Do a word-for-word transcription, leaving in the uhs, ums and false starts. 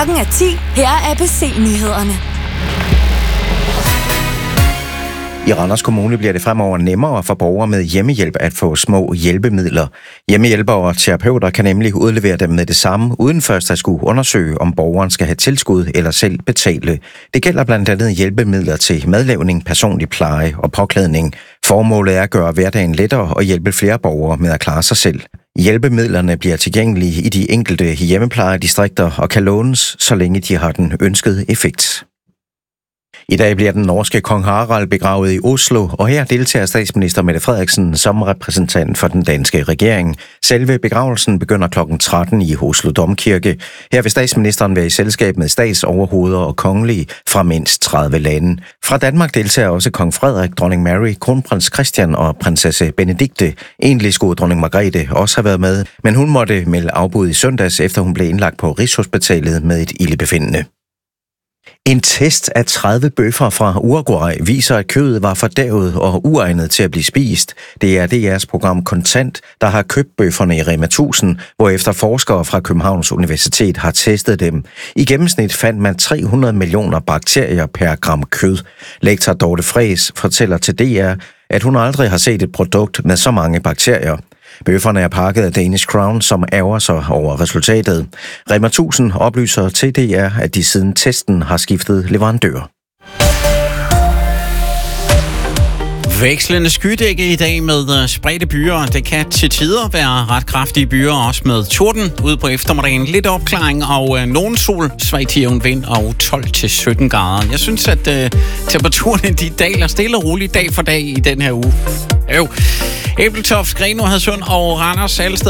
Klokken er ti. Her er A B C-nyhederne. I Randers Kommune bliver det fremover nemmere for borgere med hjemmehjælp at få små hjælpemidler. Hjemmehjælpere og terapeuter kan nemlig udlevere dem med det samme, uden først at skulle undersøge, om borgeren skal have tilskud eller selv betale. Det gælder blandt andet hjælpemidler til madlavning, personlig pleje og påklædning. Formålet er at gøre hverdagen lettere og hjælpe flere borgere med at klare sig selv. Hjælpemidlerne bliver tilgængelige i de enkelte hjemmeplejedistrikter og kan lånes, så længe de har den ønskede effekt. I dag bliver den norske kong Harald begravet i Oslo, og her deltager statsminister Mette Frederiksen som repræsentant for den danske regering. Selve begravelsen begynder klokken tretten i Oslo Domkirke. Her vil statsministeren være i selskab med statsoverhoveder og kongelige fra mindst tredive lande. Fra Danmark deltager også kong Frederik, dronning Mary, kronprins Christian og prinsesse Benedikte. Egentlig skulle dronning Margrethe også have været med, men hun måtte melde afbud i søndags, efter hun blev indlagt på Rigshospitalet med et ildebefindende. En test af tredive bøffer fra Uruguay viser, at kødet var fordærvet og uegnet til at blive spist. Det er D R's program Kontant, der har købt bøfferne i Rema tusind, hvorefter forskere fra Københavns Universitet har testet dem. I gennemsnit fandt man tre hundrede millioner bakterier per gram kød. Lektor Dorte Friis fortæller til D R, at hun aldrig har set et produkt med så mange bakterier. Bøfferne er pakket af Danish Crown, som ærger sig over resultatet. Rema tusind oplyser til D R, at de siden testen har skiftet leverandør. Vekslende skydække i dag med spredte byer. Det kan til tider være ret kraftige byer, også med torden ude på eftermiddagen. Lidt opklaring og øh, nogen sol, svag til jævn vind og tolv til sytten grader. Jeg synes, at øh, temperaturen de daler stille og roligt dag for dag i den her uge. Jo. Æbeltoft, Grenaa, Hadsund og Randers alle steder